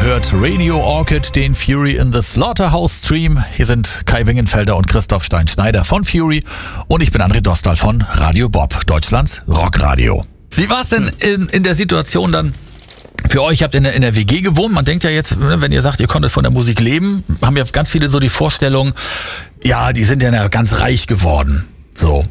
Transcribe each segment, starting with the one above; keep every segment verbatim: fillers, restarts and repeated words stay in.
hört Radio Orchid, den Fury in the Slaughterhouse Stream. Hier sind Kai Wingenfelder und Christoph Stein-Schneider von Fury und ich bin André Dostal von Radio Bob, Deutschlands Rockradio. Wie war es denn in, in der Situation dann für euch? Ihr habt in der, in der W G gewohnt. Man denkt ja jetzt, wenn ihr sagt, ihr konntet von der Musik leben, haben ja ganz viele so die Vorstellung, ja, die sind ja ganz reich geworden. So.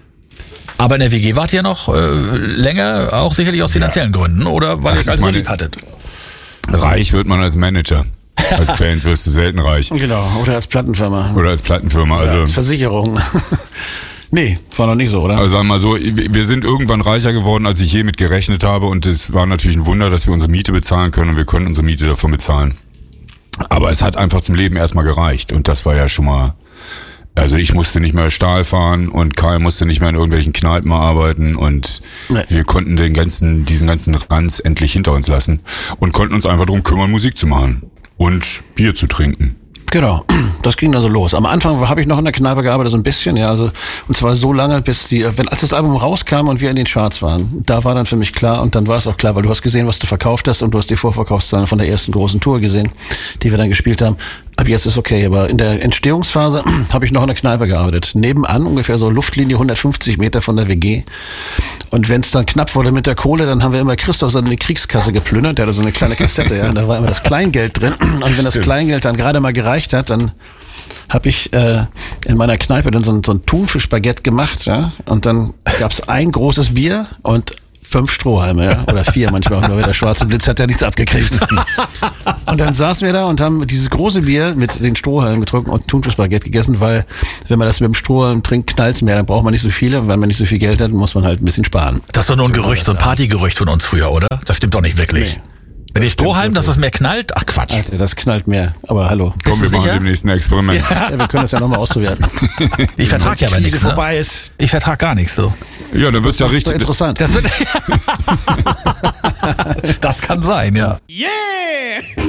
Aber in der W G wart ihr noch äh, länger, auch sicherlich aus finanziellen ja. Gründen, oder weil Ach, ihr es als so lieb hattet? Reich wird man als Manager. Als Band wirst du selten reich. Genau, oder als Plattenfirma. Oder als Plattenfirma. Oder also als Versicherung. Nee, war noch nicht so, oder? Also sagen wir mal so, wir sind irgendwann reicher geworden, als ich je mit gerechnet habe, und es war natürlich ein Wunder, dass wir unsere Miete bezahlen können, und wir können unsere Miete davon bezahlen. Aber es hat einfach zum Leben erstmal gereicht, und das war ja schon mal, also ich musste nicht mehr Stahl fahren und Kai musste nicht mehr in irgendwelchen Kneipen arbeiten, und nee. wir konnten den ganzen, diesen ganzen Ranz endlich hinter uns lassen und konnten uns einfach darum kümmern, Musik zu machen und Bier zu trinken. Genau, das ging dann so los. Am Anfang habe ich noch in der Kneipe gearbeitet, so ein bisschen, ja, also, und zwar so lange, bis die, wenn, als das Album rauskam und wir in den Charts waren, da war dann für mich klar, und dann war es auch klar, weil du hast gesehen, was du verkauft hast, und du hast die Vorverkaufszahlen von der ersten großen Tour gesehen, die wir dann gespielt haben. Ab jetzt ist okay, aber in der Entstehungsphase habe ich noch in der Kneipe gearbeitet. Nebenan, ungefähr so Luftlinie hundertfünfzig Meter von der W G. Und wenn es dann knapp wurde mit der Kohle, dann haben wir immer Christoph seine Kriegskasse geplündert. Der hatte so eine kleine Kassette, ja, und da war immer das Kleingeld drin. Und wenn das Kleingeld dann gerade mal gereicht hat, dann habe ich äh, in meiner Kneipe dann so ein, so ein Thunfischbaguette gemacht, ja. Und dann gab's ein großes Bier und fünf Strohhalme, ja, oder vier manchmal, nur der schwarze Blitz hat ja nichts abgekriegt. Und dann saßen wir da und haben dieses große Bier mit den Strohhalmen getrunken und Thunfischbaguette gegessen, weil wenn man das mit dem Strohhalm trinkt, knallt's mehr, dann braucht man nicht so viele, und wenn man nicht so viel Geld hat, muss man halt ein bisschen sparen. Das ist doch nur ein Gerücht, so ein Partygerücht von uns früher, oder? Das stimmt doch nicht wirklich. Nee. Wenn die Strohhalm, dass das mehr knallt? Ach Quatsch. Alter, das knallt mehr, aber hallo. Komm, wir machen dem nächsten Experiment. Ja. Ja, wir können das ja nochmal auszuwerten. Ich vertrag ja aber nichts, ne? vorbei ist. Ich vertrag gar nichts so. Ja, dann wird's ja richtig interessant. Das, wird das kann sein, ja. Yeah!